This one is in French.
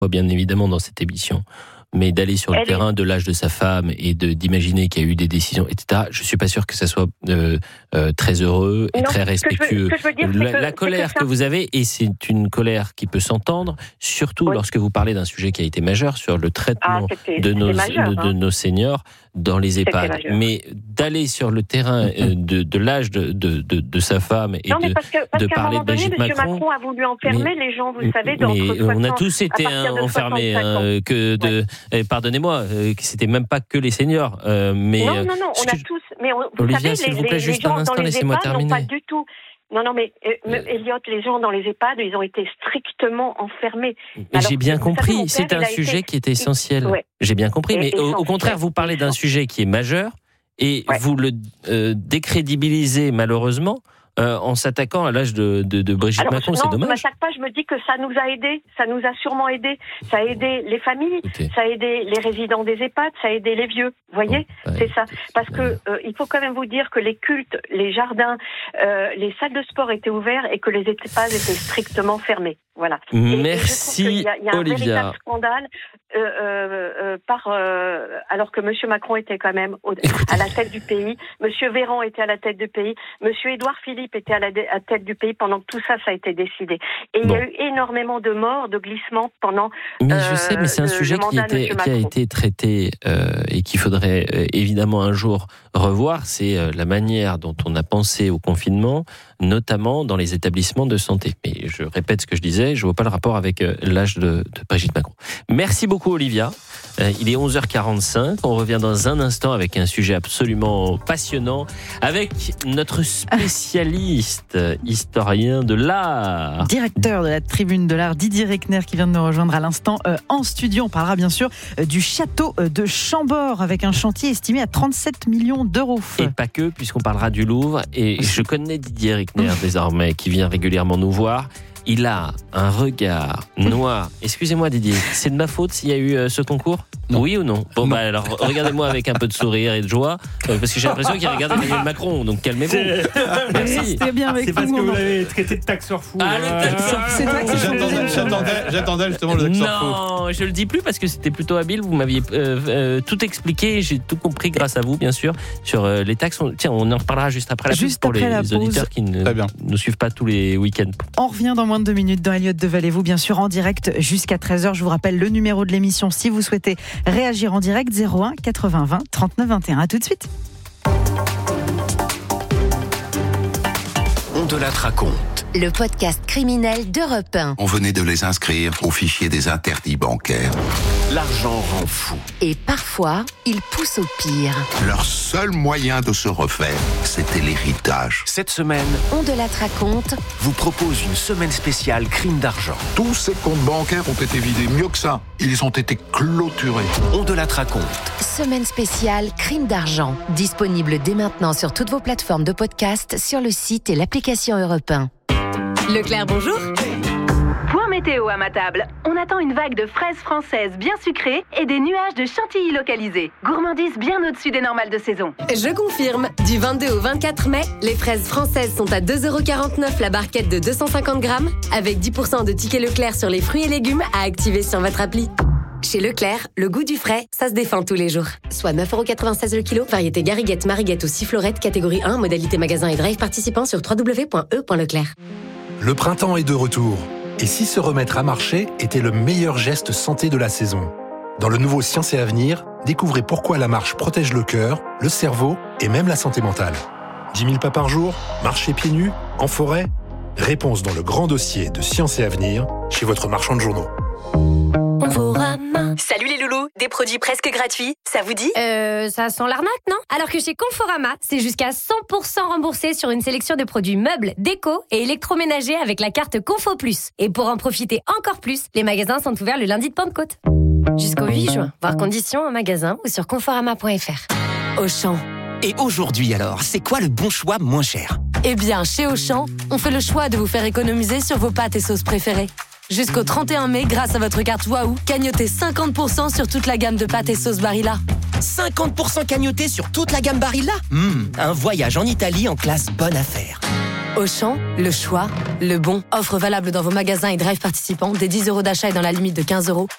bien évidemment dans cette émission. Mais d'aller sur le terrain de l'âge de sa femme et d'imaginer qu'il y a eu des décisions, etc., je suis pas sûr que ça soit très heureux et très respectueux. La colère que vous avez, et c'est une colère qui peut s'entendre, surtout lorsque vous parlez d'un sujet qui a été majeur sur le traitement de nos seniors dans les EHPAD. Mais d'aller sur le terrain de l'âge de sa femme et de parler de Brigitte Macron... M. Macron a voulu enfermer les gens, vous savez, d'entre 60, on a tous été enfermés, pardonnez-moi, c'était même pas que les seniors. Mais non, on a tous... Mais vous Olivia, savez, s'il vous plaît, juste un instant, laissez-moi terminer. Pas du tout... Non, mais Elliot, les gens dans les EHPAD, ils ont été strictement enfermés. J'ai bien compris, c'est un sujet qui est essentiel. Ouais. J'ai bien compris, mais au contraire, vous parlez d'un sujet qui est majeur et vous le décrédibilisez malheureusement en s'attaquant à l'âge de Brigitte Macron. C'est dommage. Non, je ne m'attaque pas, je me dis que ça nous a aidés, ça nous a sûrement aidés. Ça a aidé les familles, ça a aidé les résidents des EHPAD, ça a aidé les vieux. Vous voyez, c'est ça. Parce que il faut quand même vous dire que les cultes, les jardins, les salles de sport étaient ouverts et que les EHPAD étaient strictement fermés. Voilà. Merci, il y a un Olivia. véritable scandale alors que M. Macron était quand même à la tête du pays, M. Véran était à la tête du pays, M. Édouard Philippe était à la tête du pays pendant que tout ça a été décidé. Et il y a eu énormément de morts, de glissements pendant mais je sais, mais c'est un sujet qui a été traité et qu'il faudrait évidemment un jour revoir, c'est la manière dont on a pensé au confinement, notamment dans les établissements de santé. Mais je répète ce que je disais, je vois pas le rapport avec l'âge de Brigitte Macron. Merci beaucoup Olivia. Il est 11h45, on revient dans un instant avec un sujet absolument passionnant avec notre spécialiste historien de l'art. Directeur de la Tribune de l'Art, Didier Reckner, qui vient de nous rejoindre à l'instant en studio. On parlera bien sûr du château de Chambord avec un chantier estimé à 37 millions d'euros. Et pas que, puisqu'on parlera du Louvre. Et je connais Didier Reckner désormais, qui vient régulièrement nous voir. Il a un regard noir. Excusez-moi Didier, c'est de ma faute s'il y a eu ce concours ? Non. Oui ou non ? Bon, non. Alors regardez-moi avec un peu de sourire et de joie, parce que j'ai l'impression qu'il regarde Emmanuel Macron, donc calmez-vous. Merci. C'est bien avec c'est parce que vous l'avez traité de taxeur fou. Ah, le taxeur fou. J'attendais justement le taxeur fou. Non, je le dis plus parce que c'était plutôt habile. Vous m'aviez tout expliqué, j'ai tout compris grâce à vous, bien sûr, sur les taxes. Tiens, on en reparlera juste après la pause pour les auditeurs qui ne suivent pas tous les week-ends. On revient dans moins de 2 minutes dans Elliot Deval-et-vous, bien sûr, en direct jusqu'à 13h. Je vous rappelle le numéro de l'émission si vous souhaitez réagir en direct, 01 80 20 39 21. À tout de suite. On te la raconte. Le podcast criminel d'Europe 1. On venait de les inscrire au fichier des interdits bancaires. L'argent rend fou. Et parfois, il pousse au pire. Leur seul moyen de se refaire, c'était l'héritage. Cette semaine, On te la raconte. vous propose une semaine spéciale crime d'argent. Tous ces comptes bancaires ont été vidés. Mieux que ça, ils ont été clôturés. On te la raconte. Semaine spéciale crime d'argent. Disponible dès maintenant sur toutes vos plateformes de podcast, sur le site et l'application Europe 1. Leclerc, bonjour. Point météo à ma table. On attend une vague de fraises françaises bien sucrées et des nuages de chantilly localisés. Gourmandise bien au-dessus des normales de saison. Je confirme. Du 22 au 24 mai, les fraises françaises sont à 2,49€ la barquette de 250 grammes, avec 10% de tickets Leclerc sur les fruits et légumes à activer sur votre appli. Chez Leclerc, le goût du frais, ça se défend tous les jours. Soit 9,96€ le kilo, variété Gariguette, Mariguette ou Sifflorette, catégorie 1, modalité magasin et drive participant sur www.e.leclerc. Le printemps est de retour. Et si se remettre à marcher était le meilleur geste santé de la saison ? Dans le nouveau Science et Avenir, découvrez pourquoi la marche protège le cœur, le cerveau et même la santé mentale. 10 000 pas par jour ? Marcher pieds nus ? En forêt ? Réponse dans le grand dossier de Science et Avenir, chez votre marchand de journaux. Conforama. Salut les loulous, des produits presque gratuits, ça vous dit ? Ça sent l'arnaque, non ? Alors que chez Conforama, c'est jusqu'à 100% remboursé sur une sélection de produits meubles, déco et électroménagers avec la carte Confo Plus. Et pour en profiter encore plus, les magasins sont ouverts le lundi de Pentecôte. Jusqu'au 8 juin. Voir conditions en magasin ou sur conforama.fr. Auchan. Et aujourd'hui alors, c'est quoi le bon choix moins cher ? Eh bien, chez Auchan, on fait le choix de vous faire économiser sur vos pâtes et sauces préférées. Jusqu'au 31 mai, grâce à votre carte Waouh, cagnotez 50% sur toute la gamme de pâtes et sauces Barilla. 50% cagnoté sur toute la gamme Barilla ? Un voyage en Italie en classe bonne affaire. Auchan, le choix, le bon. Offre valable dans vos magasins et drive participants, des 10 € d'achat et dans la limite de 15 €.